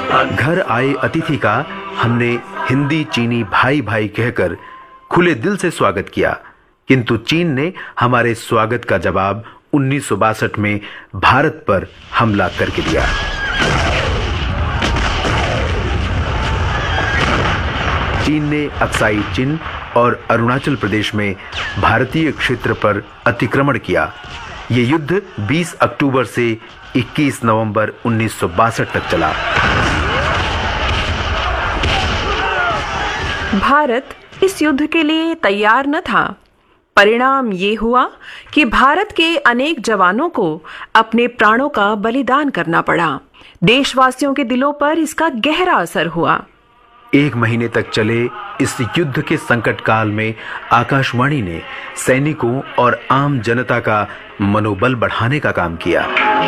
घर आए अतिथि का हमने हिंदी चीनी भाई भाई कहकर खुले दिल से स्वागत किया, किंतु चीन ने हमारे स्वागत का जवाब 1962 में भारत पर हमला करके दिया। चीन ने अक्साई चिन और अरुणाचल प्रदेश में भारतीय क्षेत्र पर अतिक्रमण किया। ये युद्ध 20 अक्टूबर से 21 नवंबर 1962 तक चला। भारत इस युद्ध के लिए तैयार न था। परिणाम ये हुआ कि भारत के अनेक जवानों को अपने प्राणों का बलिदान करना पड़ा। देशवासियों के दिलों पर इसका गहरा असर हुआ। 1 महीने तक चले इस युद्ध के संकट काल में आकाशवाणी ने सैनिकों और आम जनता का मनोबल बढ़ाने का काम किया।